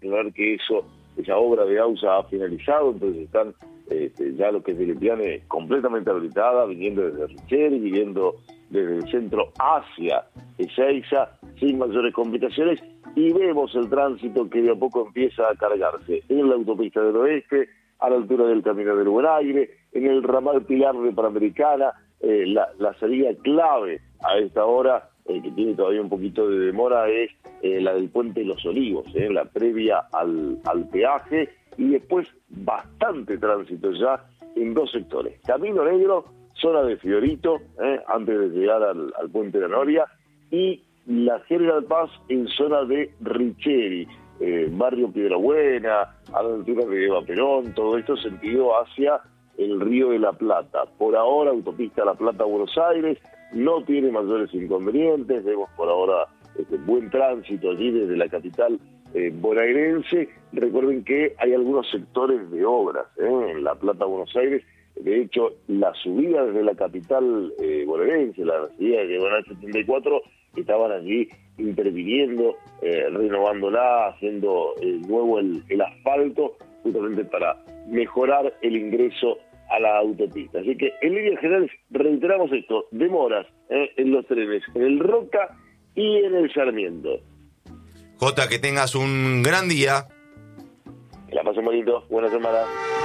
aclarar que esa obra de AUSA ha finalizado, entonces están ya lo que es Velepiane completamente habilitada, viniendo desde Richeri, viniendo desde el centro hacia Ezeiza, sin mayores complicaciones, y vemos el tránsito que de a poco empieza a cargarse en la autopista del oeste, a la altura del Camino del Buen Aire, en el ramal Pilar de Panamericana. La salida clave a esta hora, que tiene todavía un poquito de demora, es la del Puente de los Olivos, la previa al peaje, y después bastante tránsito ya en dos sectores: Camino Negro, zona de Fiorito, antes de llegar al Puente de la Noria, y la General Paz en zona de Richeri, barrio Piedrabuena, a la altura de Eva Perón, todo esto sentido hacia el Río de la Plata. Por ahora, autopista La Plata-Buenos Aires no tiene mayores inconvenientes, vemos por ahora buen tránsito allí desde la capital bonaerense. Recuerden que hay algunos sectores de obras en La Plata-Buenos Aires. De hecho, la subida desde la capital bonaerense, la subida de Diagonal 74, estaban allí interviniendo, renovándola, haciendo nuevo el asfalto, justamente para mejorar el ingreso a la autopista. Así que, en líneas generales, reiteramos esto: demoras en los trenes, en el Roca y en el Sarmiento. Jota, que tengas un gran día. Que la pasen bonito, buena semana.